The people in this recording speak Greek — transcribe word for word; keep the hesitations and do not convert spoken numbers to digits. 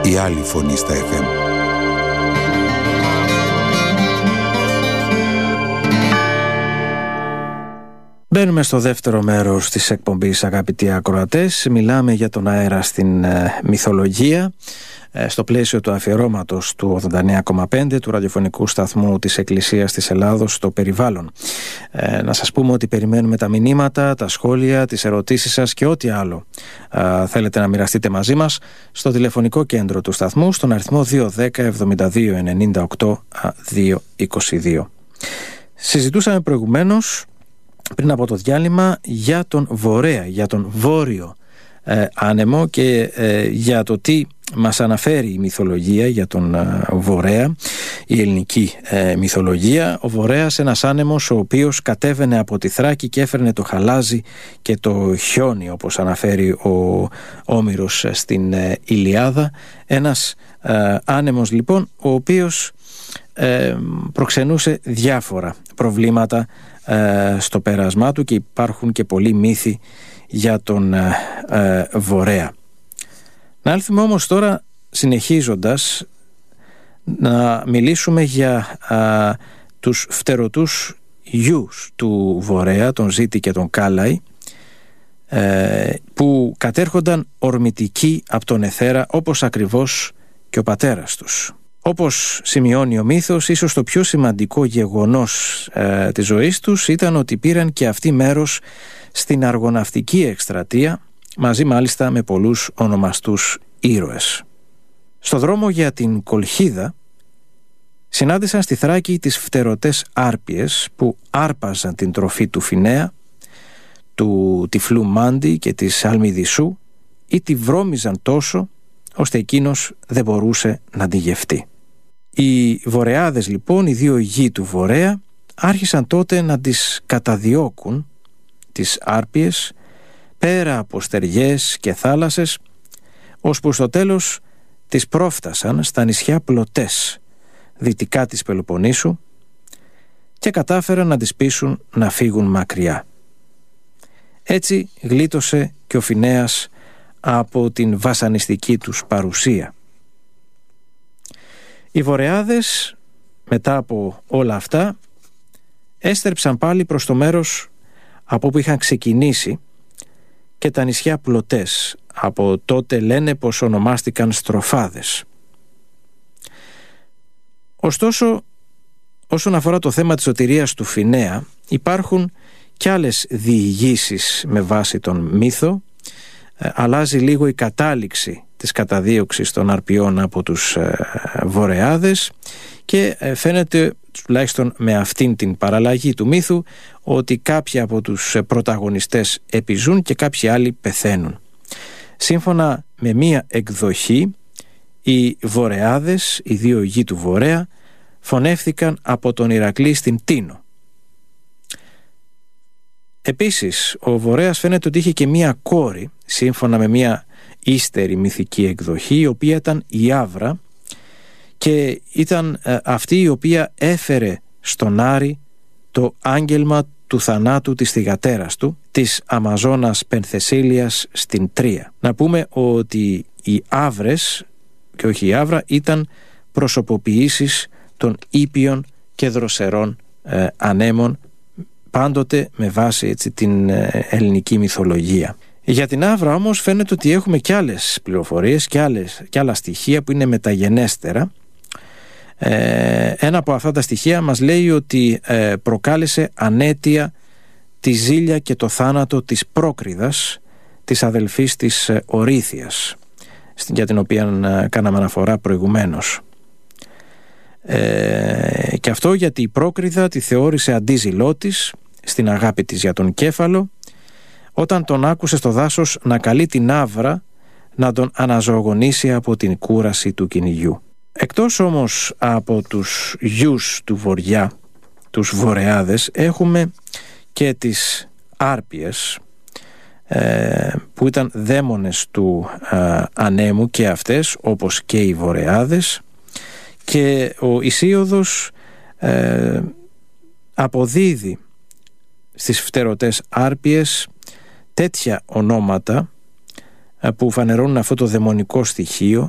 η άλλη φωνή στα εφ εμ. Μπαίνουμε στο δεύτερο μέρος της εκπομπής, αγαπητοί ακροατές. Μιλάμε για τον αέρα στην ε, μυθολογία, ε, στο πλαίσιο του αφιερώματος του ογδόντα εννέα κόμμα πέντε του ραδιοφωνικού σταθμού της Εκκλησίας της Ελλάδος στο περιβάλλον. Ε, να σας πούμε ότι περιμένουμε τα μηνύματα, τα σχόλια, τις ερωτήσεις σας και ό,τι άλλο ε, θέλετε να μοιραστείτε μαζί μας στο τηλεφωνικό κέντρο του σταθμού στον αριθμό δύο ένα μηδέν εβδομήντα δύο ενενήντα οκτώ διακόσια είκοσι δύο. Συζητούσαμε προηγουμένως, πριν από το διάλειμμα, για τον Βορέα, για τον Βόρειο ε, άνεμο και ε, για το τι μας αναφέρει η μυθολογία για τον ε, Βορέα, η ελληνική ε, μυθολογία. Ο Βορέας, ένας άνεμος ο οποίος κατέβαινε από τη Θράκη και έφερνε το χαλάζι και το χιόνι, όπως αναφέρει ο Όμηρος στην ε, Ιλιάδα. Ένας ε, άνεμος λοιπόν ο οποίος ε, προξενούσε διάφορα προβλήματα στο πέρασμά του και υπάρχουν και πολλοί μύθοι για τον ε, ε, Βορέα. Να έλθουμε όμως τώρα, συνεχίζοντας, να μιλήσουμε για α, τους φτερωτούς γιους του Βορέα, τον Ζήτη και τον Κάλαϊ, ε, που κατέρχονταν ορμητικοί από τον αιθέρα, όπως ακριβώς και ο πατέρας τους. Όπως σημειώνει ο μύθος, ίσως το πιο σημαντικό γεγονός ε, της ζωής τους ήταν ότι πήραν και αυτοί μέρος στην αργοναυτική εκστρατεία, μαζί μάλιστα με πολλούς ονομαστούς ήρωες. Στο δρόμο για την Κολχίδα συνάντησαν στη Θράκη τις φτερωτές άρπιες που άρπαζαν την τροφή του Φινέα, του τυφλού Μάντη και της Αλμιδισσού, ή τη βρώμιζαν τόσο ώστε εκείνος δεν μπορούσε να τη γευτεί. Οι Βορεάδες λοιπόν, οι δύο γη του Βορέα, άρχισαν τότε να τις καταδιώκουν, τις άρπιες, πέρα από στεριές και θάλασσες, ώσπου στο τέλος τις πρόφτασαν στα νησιά Πλωτές, δυτικά της Πελοποννήσου, και κατάφεραν να τις πείσουν να φύγουν μακριά. Έτσι γλίτωσε και ο Φινέας από την βασανιστική τους παρουσία. Οι Βορεάδες, μετά από όλα αυτά, έστρεψαν πάλι προς το μέρος από όπου είχαν ξεκινήσει και τα νησιά Πλωτές. Από τότε λένε πως ονομάστηκαν Στροφάδες. Ωστόσο, όσον αφορά το θέμα της σωτηρίας του Φινέα, υπάρχουν κι άλλες διηγήσεις με βάση τον μύθο. Ε, αλλάζει λίγο η κατάληξη της καταδίωξης των αρπιών από τους ε, Βορεάδες και ε, φαίνεται, τουλάχιστον με αυτήν την παραλλαγή του μύθου, ότι κάποιοι από τους πρωταγωνιστές επιζούν και κάποιοι άλλοι πεθαίνουν. Σύμφωνα με μία εκδοχή, οι Βορεάδες, οι δύο γη του Βορέα, φωνεύθηκαν από τον Ηρακλή στην Τίνο. Επίσης, ο Βορέας φαίνεται ότι είχε και μία κόρη, σύμφωνα με μία ύστερη μυθική εκδοχή, η οποία ήταν η Άβρα, και ήταν ε, αυτή η οποία έφερε στον Άρη το άγγελμα του θανάτου της θυγατέρας του, της Αμαζόνας Πενθεσίλιας στην Τρία. Να πούμε ότι οι Άβρες, και όχι η Άβρα, ήταν προσωποποιήσεις των ήπιων και δροσερών ε, ανέμων, πάντοτε με βάση έτσι την ε, ελληνική μυθολογία. Για την Άβρα όμως φαίνεται ότι έχουμε και άλλες πληροφορίες και, άλλες, και άλλα στοιχεία που είναι μεταγενέστερα. Ε, ένα από αυτά τα στοιχεία μας λέει ότι ε, προκάλεσε ανέτεια τη ζήλια και το θάνατο της Πρόκριδας, της αδελφής της ε, Ορήθειας, για την οποία ε, κάναμε αναφορά προηγουμένως. Ε, και αυτό γιατί η Πρόκριδα τη θεώρησε αντίζηλό της στην αγάπη της για τον Κέφαλο, όταν τον άκουσε στο δάσος να καλεί την Άβρα να τον αναζωογονήσει από την κούραση του κυνηγιού. Εκτός όμως από τους γιους του Βοριά, τους Βορεάδες, έχουμε και τις Άρπιες, ε, που ήταν δαίμονες του ε, ανέμου και αυτές, όπως και οι Βορεάδες, και ο Ησίωδος ε, αποδίδει στις φτερωτές Άρπιες τέτοια ονόματα που φανερώνουν αυτό το δαιμονικό στοιχείο,